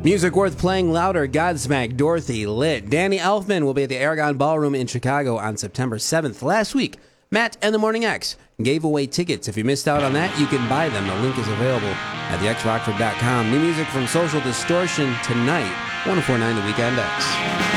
Music worth playing louder, Godsmack, Dorothy, Lit. Danny Elfman will be at the Aragon Ballroom in Chicago on September 7th. Last week, Matt and the Morning X gave away tickets. If you missed out on that, you can buy them. The link is available at thexrockford.com. New music from Social Distortion tonight, 104.9 The Weekend X.